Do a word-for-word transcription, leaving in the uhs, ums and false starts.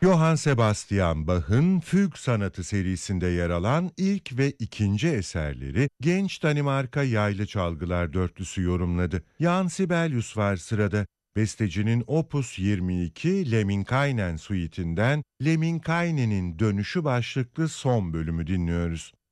Johann Sebastian Bach'ın Füg Sanatı serisinde yer alan ilk ve ikinci eserleri genç Danimarka Yaylı Çalgılar Dörtlüsü yorumladı. Jan Sibelius var sırada. Bestecinin Opus yirmi iki Lemminkainen suitinden Lemminkainen'in Dönüşü başlıklı son bölümü dinliyoruz.